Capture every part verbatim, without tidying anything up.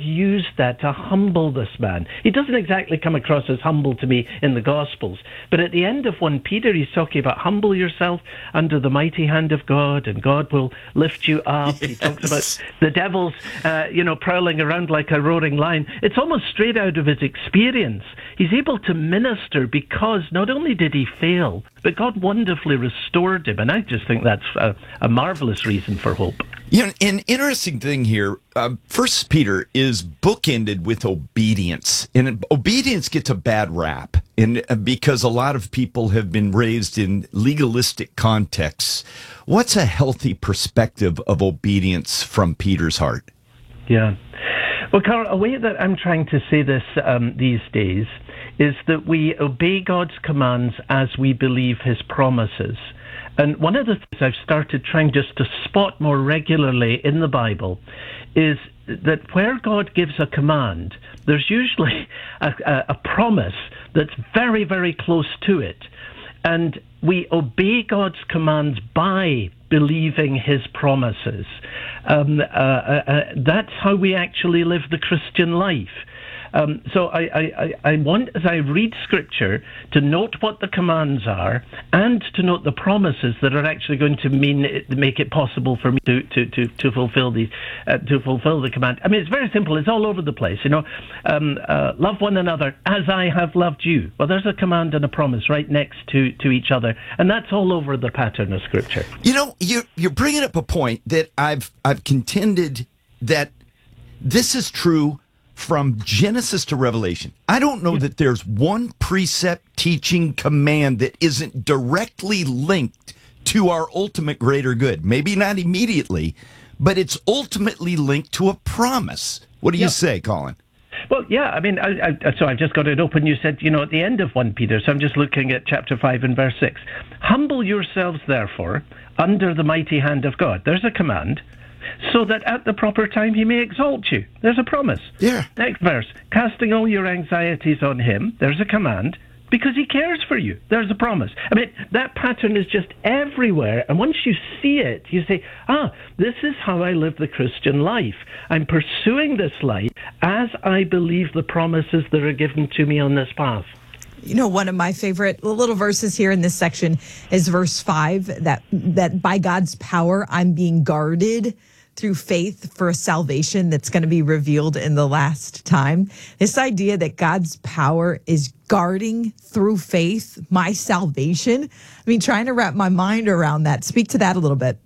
used that to humble this man. He doesn't exactly come across as humble to me in the Gospels, but at the end of First Peter, he's talking about humble yourself under the mighty hand of God, and God will lift you up. Yes. He talks about the devil's, uh, you know, prowling around like a roaring lion. It's almost straight out of his experience. He's able to minister because not only did he fail, but God wonderfully restored him. And I just think that's a, a marvelous reason for hope. You know, an interesting thing here, uh, First Peter is bookended with obedience. And obedience gets a bad rap and uh, because a lot of people have been raised in legalistic contexts. What's a healthy perspective of obedience from Peter's heart? Yeah. Well, Carl, a way that I'm trying to say this um, these days is that we obey God's commands as we believe his promises. And one of the things I've started trying just to spot more regularly in the Bible is that where God gives a command, there's usually a, a, a promise that's very, very close to it. And we obey God's commands by believing his promises. Um, uh, uh, uh, that's how we actually live the Christian life. Um, so I, I, I want, as I read Scripture, to note what the commands are and to note the promises that are actually going to mean it, make it possible for me to to to, to fulfill the uh, to fulfill the command. I mean, it's very simple. It's all over the place. You know, um, uh, love one another as I have loved you. Well, there's a command and a promise right next to, to each other, and that's all over the pattern of Scripture. You know, you're you're bringing up a point that I've I've contended that this is true from Genesis to Revelation. I don't know that there's one precept, teaching, command that isn't directly linked to our ultimate greater good. Maybe not immediately, but it's ultimately linked to a promise. What do you yep. say, Colin? Well, yeah, I mean, I, I, so I've just got it open. You said, you know, at the end of First Peter, so I'm just looking at chapter five and verse six. Humble yourselves, therefore, under the mighty hand of God. There's a command. So that at the proper time he may exalt you. There's a promise. Yeah. Next verse. Casting all your anxieties on him. There's a command. Because he cares for you. There's a promise. I mean, that pattern is just everywhere. And once you see it, you say, ah, this is how I live the Christian life. I'm pursuing this life as I believe the promises that are given to me on this path. You know, one of my favorite little verses here in this section is verse five, that that by God's power, I'm being guarded through faith for a salvation that's going to be revealed in the last time. This idea that God's power is guarding through faith my salvation. I mean, trying to wrap my mind around that. Speak to that a little bit.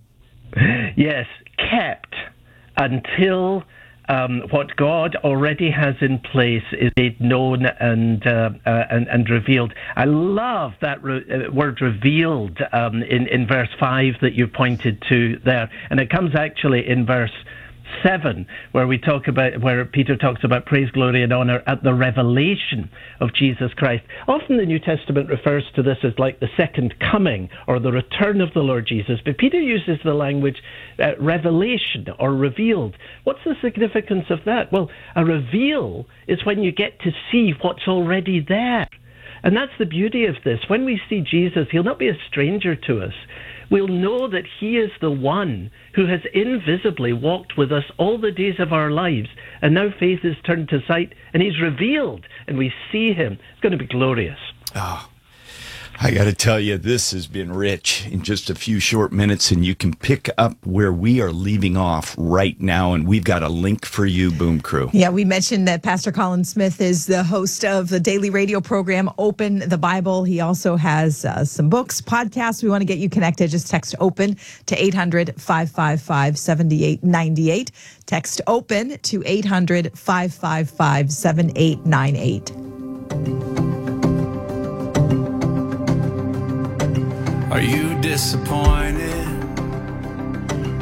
Yes, kept until Um, what God already has in place is made known and uh, uh, and, and revealed. I love that re- uh, word revealed um, in, in verse five that you pointed to there. And it comes actually in verse seven, where we talk about, where Peter talks about praise, glory, and honor at the revelation of Jesus Christ. Often the New Testament refers to this as like the second coming or the return of the Lord Jesus, but Peter uses the language uh, revelation or revealed. What's the significance of that? Well, a reveal is when you get to see what's already there. And that's the beauty of this. When we see Jesus, he'll not be a stranger to us. We'll know that he is the one who has invisibly walked with us all the days of our lives. And now faith is turned to sight, and he's revealed, and we see him. It's going to be glorious. Oh, I got to tell you, this has been rich in just a few short minutes, and you can pick up where we are leaving off right now, and we've got a link for you, Boom Crew. Yeah, we mentioned that Pastor Colin Smith is the host of the daily radio program, Open the Bible. He also has uh, some books, podcasts. We want to get you connected. Just text OPEN to eight hundred, five five five, seven eight nine eight. Text OPEN to eight hundred, five five five, seven eight nine eight. Are you disappointed